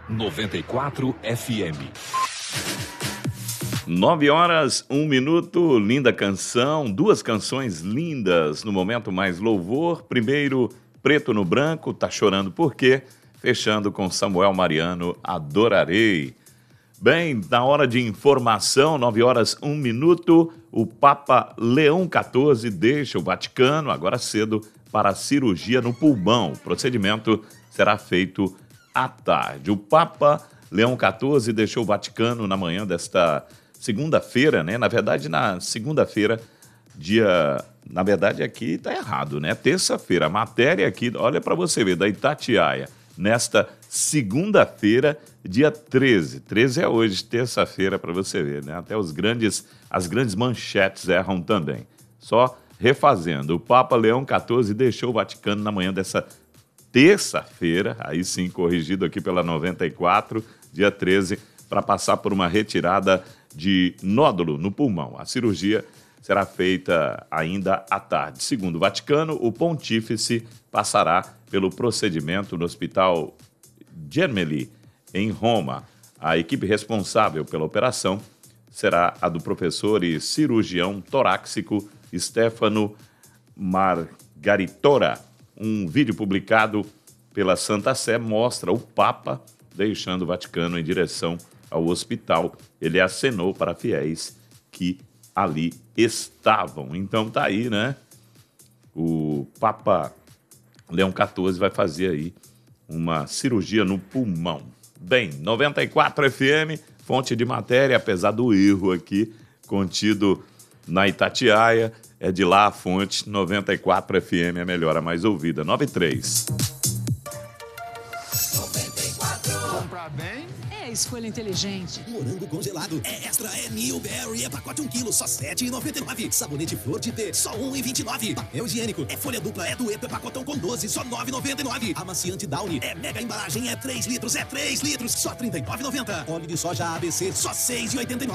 94 FM. 9h, 1 minuto, linda canção, duas canções lindas no momento mais louvor. Primeiro, Preto no Branco, Tá Chorando Por Quê? Fechando com Samuel Mariano, Adorarei. Bem, na hora de informação, 9h, 1 minuto, o Papa Leão XIV deixa o Vaticano agora cedo para a cirurgia no pulmão. O procedimento será feito à tarde. O Papa Leão XIV deixou o Vaticano na manhã desta segunda-feira, né? Na verdade, na segunda-feira, Na verdade, aqui está errado, né? Terça-feira. A matéria aqui, olha para você ver, da Itatiaia. Nesta segunda-feira, dia 13. 13 é hoje, terça-feira, para você ver, né? Até as grandes manchetes erram também. Só refazendo, o Papa Leão XIV deixou o Vaticano na manhã dessa terça-feira, aí sim, corrigido aqui pela 94, dia 13, para passar por uma retirada de nódulo no pulmão. A cirurgia será feita ainda à tarde. Segundo o Vaticano, o pontífice passará pelo procedimento no Hospital Gemelli, em Roma. A equipe responsável pela operação será a do professor e cirurgião torácico Stefano Margaritora. Um vídeo publicado pela Santa Sé mostra o Papa deixando o Vaticano em direção ao hospital. Ele acenou para fiéis que ali estavam. Então tá aí, né? O Papa Leão XIV vai fazer aí uma cirurgia no pulmão. Bem, 94 FM, fonte de matéria, apesar do erro aqui contido na Itatiaia, é de lá a fonte. 94 FM é melhor, a mais ouvida. 93. 94. Comprar bem é escolha inteligente. Morango congelado é extra, é Milberry, é pacote 1 kg, só R$ 7,99. Sabonete Flor de T, só R$ 1,29. Papel higiênico, é folha dupla, é dueto, é pacotão com 12, só R$ 9,99. Amaciante Downy, é mega embalagem, é 3 litros, só R$ 39,90. Óleo de soja ABC, só R$ 6,89.